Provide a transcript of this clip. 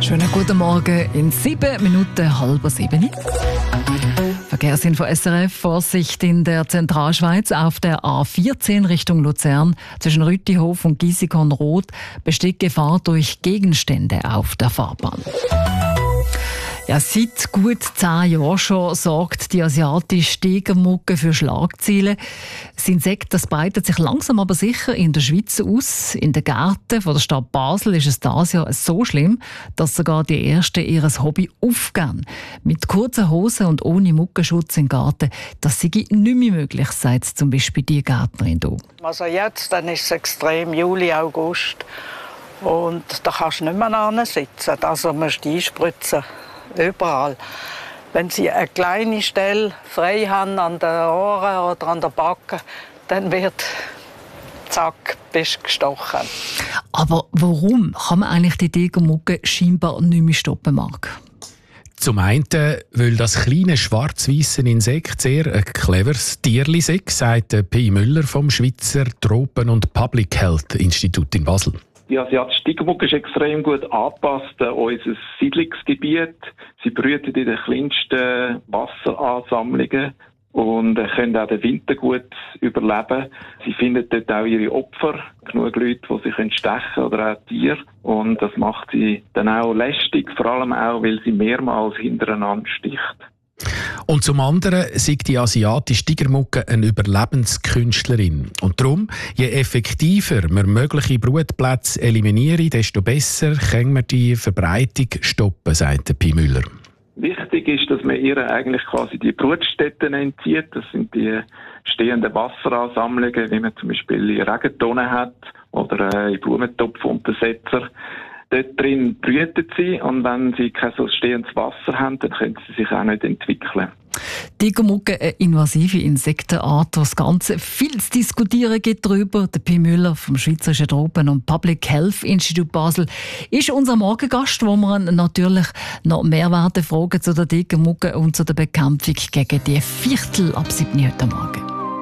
Schönen guten Morgen in 7 Minuten, 6:30. Verkehrsinfo SRF. Vorsicht in der Zentralschweiz auf der A14 Richtung Luzern. Zwischen Rüttihof und Giessikon-Roth besteht Gefahr durch Gegenstände auf der Fahrbahn. Ja, seit gut 10 Jahren schon sorgt die asiatische Tigermugge für Schlagzeilen. Das Insekt das breitet sich langsam aber sicher in der Schweiz aus. In den Gärten von der Stadt Basel ist es dieses Jahr so schlimm, dass sogar die Ersten ihr Hobby aufgeben. Mit kurzen Hosen und ohne Muggenschutz im Garten, das sei nicht mehr möglich, sagt zum Beispiel die Gärtnerin hier. Also jetzt, dann ist es extrem, Juli, August. Und da kannst du nicht mehr sitzen. Also musst du einspritzen. Überall. Wenn Sie eine kleine Stelle frei haben an den Ohren oder an der Backe, dann wird zack, bist du gestochen. Aber warum kann man eigentlich die Tigermugge scheinbar nicht mehr stoppen, Marc? Zum einen, weil das kleine schwarz-weisse Insekt sehr ein cleveres Tierli sei, sagt Pi Müller vom Schweizer Tropen- und Public Health Institut in Basel. Die asiatische Tigermugge ist extrem gut angepasst an unser Siedlungsgebiet. Sie brüten in den kleinsten Wasseransammlungen und können auch den Winter gut überleben. Sie finden dort auch ihre Opfer, genug Leute, die sie stechen können oder auch Tiere. Und das macht sie dann auch lästig, vor allem auch, weil sie mehrmals hintereinander sticht. Und zum anderen sei die asiatische Tigermugge eine Überlebenskünstlerin. Und darum, je effektiver wir mögliche Brutplätze eliminieren, desto besser können wir die Verbreitung stoppen, sagt Pi Müller. Wichtig ist, dass man ihr eigentlich quasi die Brutstätten entzieht. Das sind die stehenden Wasseransammlungen, wie man zum Beispiel in Regentonnen hat oder in Blumentopfuntersetzer. Dort drin brüten sie und wenn sie kein so stehendes Wasser haben, dann können sie sich auch nicht entwickeln. Tigermugge, eine invasive Insektenart, das Ganze viel zu diskutieren gibt darüber. Der Pi Müller vom Schweizerischen Tropen- und Public Health Institut Basel ist unser Morgengast, wo wir natürlich noch Mehrwerte fragen zu der Tigermugge und zu der Bekämpfung gegen die Viertel ab 7 heute Morgen.